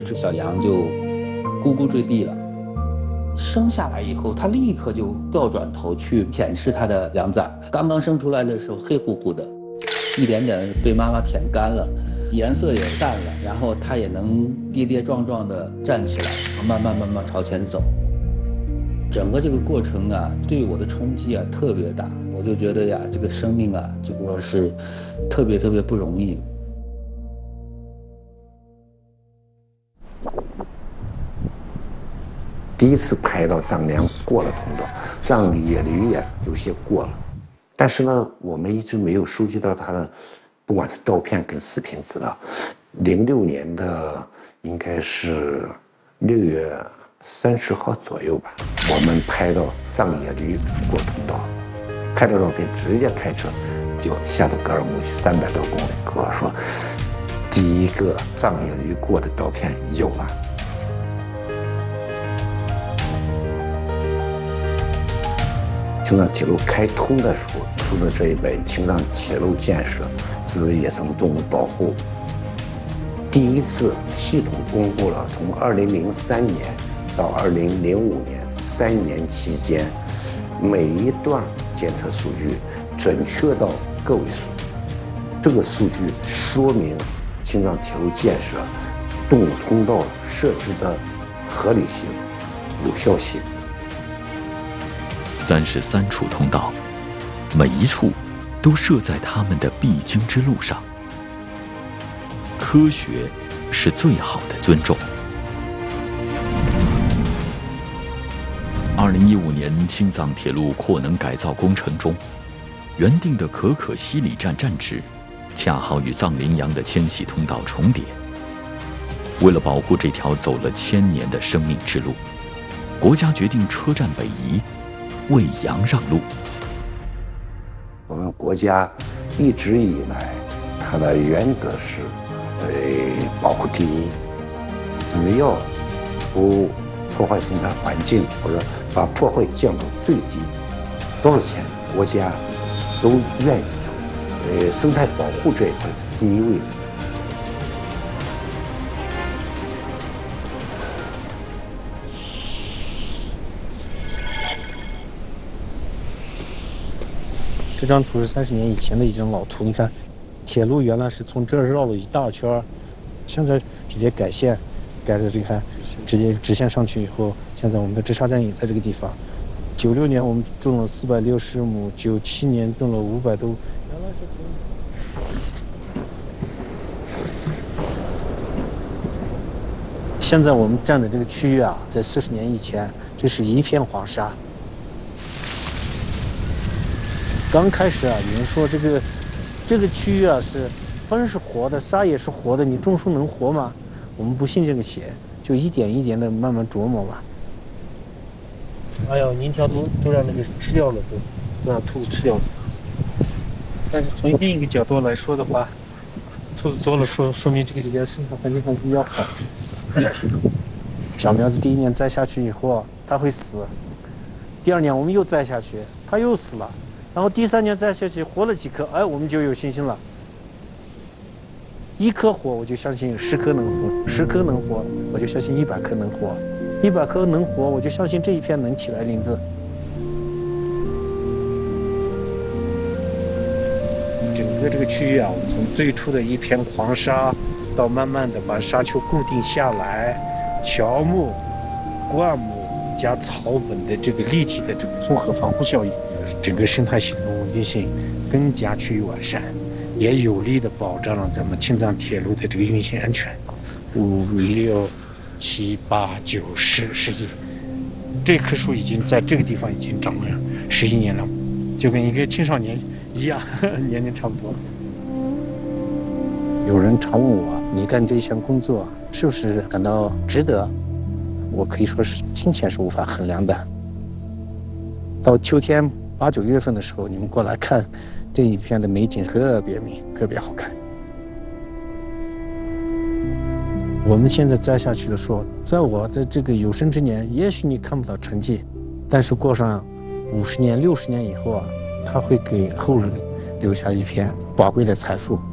这小羊就咕咕坠地了。生下来以后，它立刻就调转头去舔舐它的羊崽。刚刚生出来的时候黑乎乎的，一点点被妈妈舔干了，颜色也淡了，然后它也能跌跌撞撞地站起来，慢慢朝前走。整个这个过程啊，对我的冲击啊特别大，我就觉得呀，这个生命啊，这个是特别不容易。 第一次拍到藏羚过了通道，藏野驴也有些过了，但是呢，我们一直没有收集到它的，不管是照片跟视频资料。06年的应该是6月30号左右吧，我们拍到藏野驴过通道，拍到照片直接开车就下到格尔木齐300多公里，跟我说第一个藏野驴过的照片有了。青藏铁路开通的时候出的这一本《青藏铁路建设之野生动物保护》，第一次系统公布了从2003年到2005年3年期间，每一段监测数据准确到个位数。这个数据说明青藏铁路建设动物通道设置的合理性、有效性。 33处通道，每一处都设在他们的必经之路上。科学是最好的尊重。2015年青藏铁路扩能改造工程中，原定的可可西里站站址恰好与藏羚羊的迁徙通道重叠。为了保护这条走了1000年的生命之路，国家决定车站北移，为羊让路。 我们国家一直以来，它的原则是，保护第一，只要不破坏生态环境，或者把破坏降到最低，多少钱国家都愿意出。生态保护这一块是第一位的。 这张图是30年以前的一张老图，你看，铁路原来是从这儿绕了一大圈，现在直接改线，改的这个直接直线上去以后，现在我们的直辖站也在这个地方。96年我们种了460亩，97年种了500多。原来是现在我们站的这个区域啊，在40年以前，这是一片黄沙。刚开始啊，有人说这个区域啊是风是活的，沙也是活的，你种树能活吗？我们不信这个邪，就一点一点的慢慢琢磨吧。哎呦，鳞条都让那个吃掉了，都让兔子吃掉了。但是从另一个角度来说的话，兔子多了说明这个里边生态环境还是比较好。小苗子第1年栽下去以后啊，它会死。第2年我们又栽下去，它又死了。然后第3年再下去活了几棵，哎，我们就有信心了。1棵活，我就相信10棵能活；10棵能活，我就相信100棵能活；100棵能活，我就相信这一片能起来林子。整个这个区域啊，我们从最初的一片黄沙，到慢慢的把沙丘固定下来，乔木、灌木加草本的这个立体的这个综合防护效应。整个生态系统稳定性更加趋于完善，也有力地保障了咱们青藏铁路的这个运行安全。5、6、7、8、9、10、11，这棵树已经在这个地方已经长了11年了，就跟一个青少年一样，年龄差不多。有人常问我，你干这项工作是不是感到值得？我可以说是金钱是无法衡量的。到秋天8、9月份的时候，你们过来看这一片的美景，特别美，特别好看。我们现在栽下去的时候，在我的这个有生之年，也许你看不到成绩，但是过上50年、60年以后啊，它会给后人留下一片宝贵的财富。